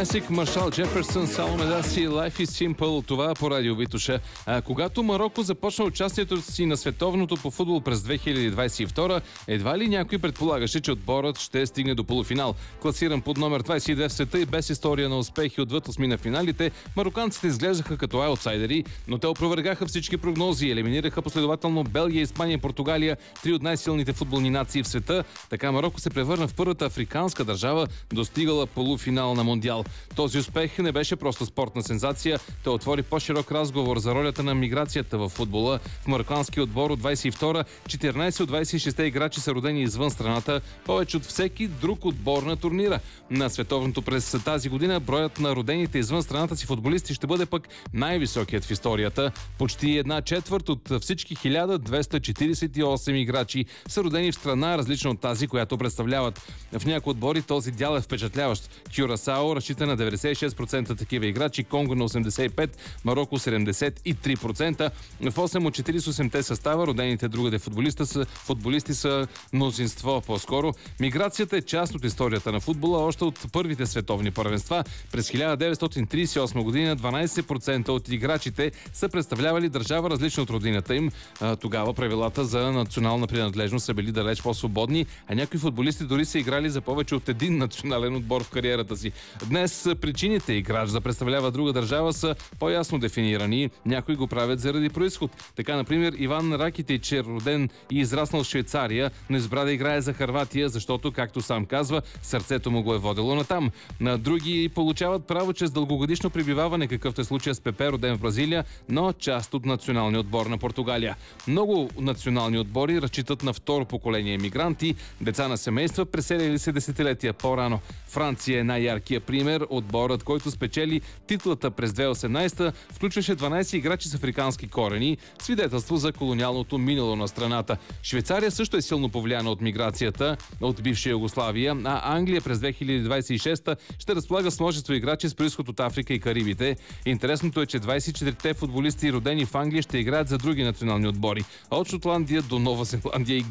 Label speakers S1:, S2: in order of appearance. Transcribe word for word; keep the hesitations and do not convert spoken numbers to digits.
S1: Classic, Маршал Джеферсън, Саломе Даси, Life is Simple. Това е по радио Витоша. А, когато Мароко започна участието си на световното по футбол през две хиляди двадесет и втора, едва ли някой предполагаше, че отборът ще стигне до полуфинал. Класиран под номер двадесет и две в света и без история на успехи отвъд осми на финалите, мароканците изглеждаха като аутсайдери, но те опровергаха всички прогнози и елиминираха последователно Белгия, Испания и Португалия, три от най-силните футболни нации в света. Така Мароко се превърна в първата африканска държава, достигала полуфинал на Мондиал. Този успех не беше просто спортна сензация, той отвори по-широк разговор за ролята на миграцията в футбола. В марокканския отбор от двадесет и втора, четиринадесет от двадесет и шест играчи са родени извън страната, повече от всеки друг отбор на турнира. На световното през тази година броят на родените извън страната си футболисти ще бъде пък най-високият в историята. Почти една четвърт от всички хиляда двеста четиридесет и осем играчи са родени в страна, различна от тази, която представляват. В някои отбори този дял е впечатляващ. Кюрасао разчита на деветдесет и шест процента такива играчи, Конго на осемдесет и пет процента, Мароко седемдесет и три процента. В осем от четиридесет и осемте състава родените другаде футболисти са, футболисти са мнозинство по-скоро. Миграцията е част от историята на футбола още от първите световни първенства. През хиляда деветстотин тридесет и осма година дванадесет процента от играчите са представлявали държава различна от родината им. Тогава правилата за национална принадлежност са били далеч по-свободни, а някои футболисти дори са играли за повече от един национален отбор в кариерата си. Днес причините играч да представлява друга държава са по-ясно дефинирани. Някои го правят заради происход. Така, например, Иван Ракитич е роден и израснал в Швейцария, но избра да играе за Хърватия, защото, както сам казва, сърцето му го е водило натам. На други получават право чрез дългогодишно пребиваване, какъвто е случая с Пепе, роден в Бразилия, но част от националния отбор на Португалия. Много национални отбори разчитат на второ поколение емигранти, деца на семейства, преселили се десетилетия по-рано. Франция е най-яркия пример. Отборът, който спечели титлата през две хиляди и осемнадесета, включваше дванадесет играчи с африкански корени, свидетелство за колониалното минало на страната. Швейцария също е силно повлияна от миграцията от бивша Югославия, а Англия през две хиляди двадесет и шеста ще разполага с множество играчи с произход от Африка и Карибите. Интересното е, че двадесет и четирите футболисти, родени в Англия, ще играят за други национални отбори. От Шотландия до Нова Зеландия и